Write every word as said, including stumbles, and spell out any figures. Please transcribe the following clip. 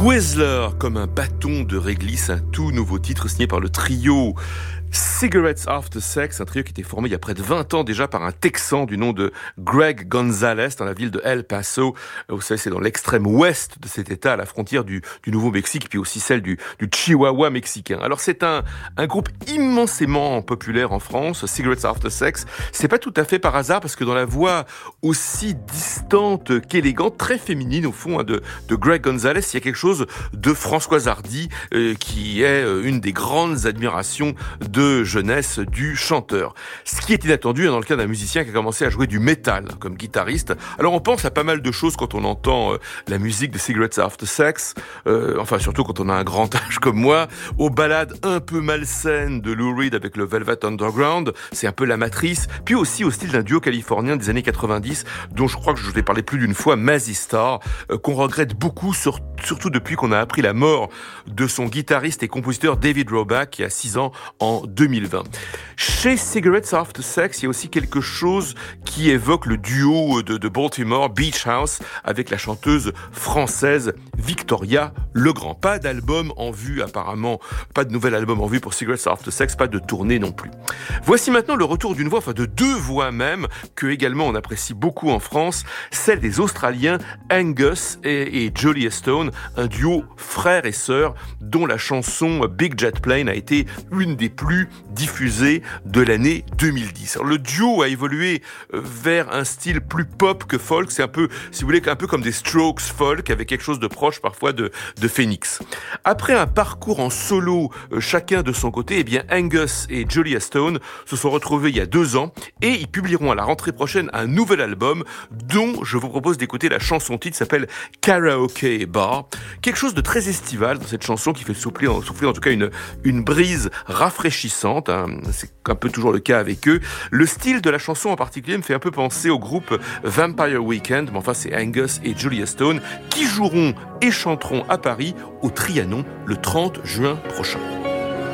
Twizzler, comme un bâton de réglisse, un tout nouveau titre signé par le trio Cigarettes After Sex, un trio qui était formé il y a près de vingt ans déjà par un Texan du nom de Greg Gonzalez dans la ville de El Paso. Vous savez, c'est dans l'extrême ouest de cet état, à la frontière du, du Nouveau-Mexique, puis aussi celle du, du Chihuahua mexicain. Alors c'est un, un groupe immensément populaire en France, Cigarettes After Sex. C'est pas tout à fait par hasard, parce que dans la voix aussi distante qu'élégante, très féminine au fond, hein, de, de Greg Gonzalez, il y a quelque chose de Françoise Hardy, euh, qui est euh, une des grandes admirations de de jeunesse du chanteur. Ce qui est inattendu dans le cas d'un musicien qui a commencé à jouer du métal comme guitariste. Alors on pense à pas mal de choses quand on entend euh, la musique de Cigarettes After Sex, euh, enfin surtout quand on a un grand âge comme moi, aux ballades un peu malsaines de Lou Reed avec le Velvet Underground, c'est un peu la matrice, puis aussi au style d'un duo californien des années quatre-vingt-dix dont je crois que je vous ai parlé plus d'une fois, Mazzy Star, euh, qu'on regrette beaucoup, sur, surtout depuis qu'on a appris la mort de son guitariste et compositeur David Roback qui a six ans en deux mille vingt. Chez Cigarettes After Sex, il y a aussi quelque chose qui évoque le duo de, de Baltimore, Beach House, avec la chanteuse française Victoria Legrand. Pas d'album en vue apparemment, pas de nouvel album en vue pour Cigarettes After Sex, pas de tournée non plus. Voici maintenant le retour d'une voix, enfin de deux voix même, que également on apprécie beaucoup en France, celle des Australiens Angus et, et Julia Stone, un duo frère et sœur dont la chanson Big Jet Plane a été une des plus diffusée de l'année deux mille dix. Alors, le duo a évolué vers un style plus pop que folk. C'est un peu, si vous voulez, un peu comme des Strokes folk, avec quelque chose de proche parfois de, de Phoenix. Après un parcours en solo, euh, chacun de son côté, eh bien, Angus et Julia Stone se sont retrouvés il y a deux ans et ils publieront à la rentrée prochaine un nouvel album dont je vous propose d'écouter la chanson titre, s'appelle Karaoke Bar. Quelque chose de très estival dans cette chanson qui fait souffler, souffler en tout cas une, une brise rafraîchissante, hein. C'est un peu toujours le cas avec eux. Le style de la chanson en particulier me fait un peu penser au groupe Vampire Weekend, mais enfin c'est Angus et Julia Stone qui joueront et chanteront à Paris au Trianon le trente juin prochain.